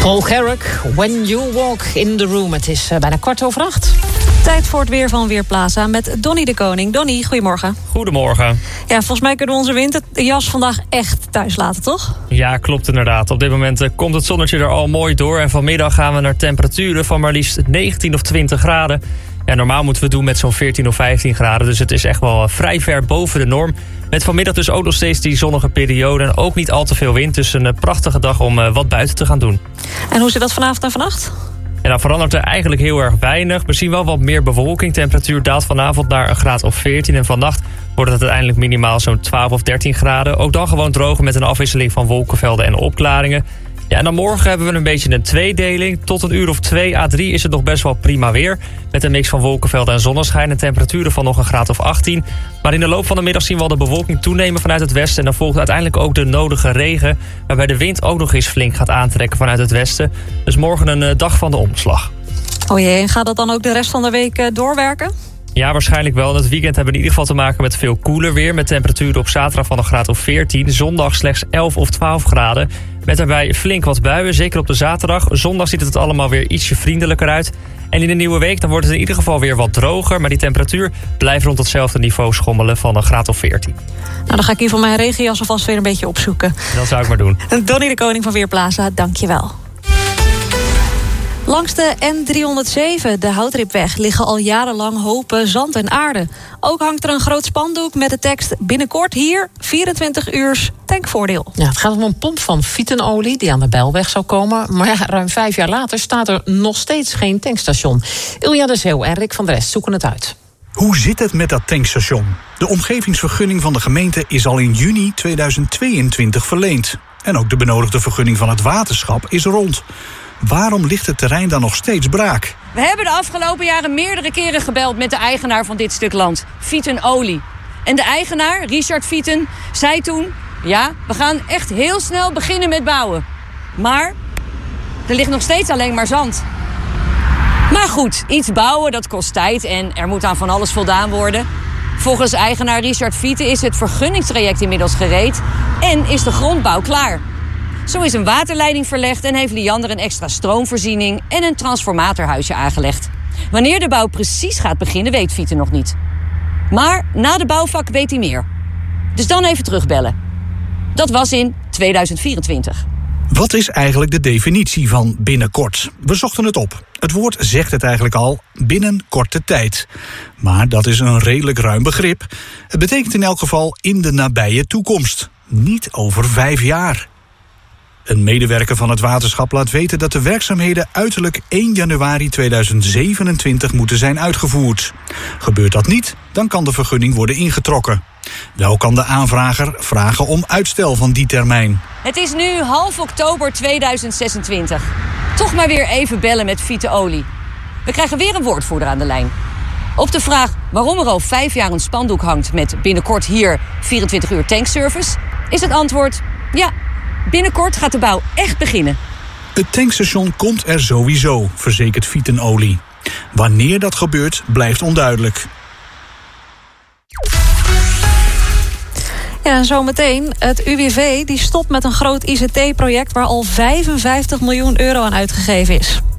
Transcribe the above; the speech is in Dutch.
Paul Carrack, When You Walk in the Room. Het is bijna 7:15. Tijd voor het weer van Weerplaza met Donnie de Koning. Donnie, goedemorgen. Goedemorgen. Ja, volgens mij kunnen we onze winterjas vandaag echt thuis laten, toch? Ja, klopt inderdaad. Op dit moment komt het zonnetje er al mooi door. En vanmiddag gaan we naar temperaturen van maar liefst 19 of 20 graden. Ja, normaal moeten we doen met zo'n 14 of 15 graden. Dus het is echt wel vrij ver boven de norm. Met vanmiddag dus ook nog steeds die zonnige periode. En ook niet al te veel wind. Dus een prachtige dag om wat buiten te gaan doen. En hoe zit dat vanavond en vannacht? En dan verandert er eigenlijk heel erg weinig. Misschien wel wat meer bewolking. Temperatuur daalt vanavond naar een graad of 14. En vannacht wordt het uiteindelijk minimaal zo'n 12 of 13 graden. Ook dan gewoon droog met een afwisseling van wolkenvelden en opklaringen. Ja, en dan morgen hebben we een beetje een tweedeling. Tot een uur of 2 à 3 is het nog best wel prima weer. Met een mix van wolkenvelden en zonneschijn en temperaturen van nog een graad of 18. Maar in de loop van de middag zien we al de bewolking toenemen vanuit het westen. En dan volgt uiteindelijk ook de nodige regen. Waarbij de wind ook nog eens flink gaat aantrekken vanuit het westen. Dus morgen een dag van de omslag. Oh jee, en gaat dat dan ook de rest van de week doorwerken? Ja, waarschijnlijk wel. Het weekend hebben we in ieder geval te maken met veel koeler weer. Met temperaturen op zaterdag van een graad of 14. Zondag slechts 11 of 12 graden. Met daarbij flink wat buien, zeker op de zaterdag. Zondag ziet het allemaal weer ietsje vriendelijker uit. En in de nieuwe week dan wordt het in ieder geval weer wat droger. Maar die temperatuur blijft rond hetzelfde niveau schommelen van een graad of 14. Nou, dan ga ik hier van mijn regenjas alvast weer een beetje opzoeken. Dat zou ik maar doen. Donnie de Koning van Weerplaza, dank je wel. Langs de N307, de Houtripweg, liggen al jarenlang hopen zand en aarde. Ook hangt er een groot spandoek met de tekst: binnenkort hier 24 uur tankvoordeel. Ja, het gaat om een pomp van Fietenolie die aan de Bijlweg zou komen. Maar ja, ruim 5 jaar later staat er nog steeds geen tankstation. Ilja de Zeeuw en Rick van der Rest zoeken het uit. Hoe zit het met dat tankstation? De omgevingsvergunning van de gemeente is al in juni 2022 verleend. En ook de benodigde vergunning van het waterschap is rond. Waarom ligt het terrein dan nog steeds braak? We hebben de afgelopen jaren meerdere keren gebeld met de eigenaar van dit stuk land, Fietenolie. En de eigenaar, Richard Fieten, zei toen: ja, we gaan echt heel snel beginnen met bouwen. Maar er ligt nog steeds alleen maar zand. Maar goed, iets bouwen, dat kost tijd en er moet aan van alles voldaan worden. Volgens eigenaar Richard Fieten is het vergunningstraject inmiddels gereed en is de grondbouw klaar. Zo is een waterleiding verlegd en heeft Liander een extra stroomvoorziening en een transformatorhuisje aangelegd. Wanneer de bouw precies gaat beginnen, weet Fieten nog niet. Maar na de bouwvak weet hij meer. Dus dan even terugbellen. Dat was in 2024. Wat is eigenlijk de definitie van binnenkort? We zochten het op. Het woord zegt het eigenlijk al, binnen korte tijd. Maar dat is een redelijk ruim begrip. Het betekent in elk geval in de nabije toekomst. Niet over 5 jaar. Een medewerker van het waterschap laat weten dat de werkzaamheden uiterlijk 1 januari 2027 moeten zijn uitgevoerd. Gebeurt dat niet, dan kan de vergunning worden ingetrokken. Wel kan de aanvrager vragen om uitstel van die termijn. Het is nu half oktober 2026. Toch maar weer even bellen met Fietenolie. We krijgen weer een woordvoerder aan de lijn. Op de vraag waarom er al 5 jaar een spandoek hangt met binnenkort hier 24 uur tankservice, is het antwoord: ja, binnenkort gaat de bouw echt beginnen. Het tankstation komt er sowieso, verzekert Fietenolie. Wanneer dat gebeurt, blijft onduidelijk. Ja, en zometeen. Het UWV die stopt met een groot ICT-project waar al 55 miljoen euro aan uitgegeven is.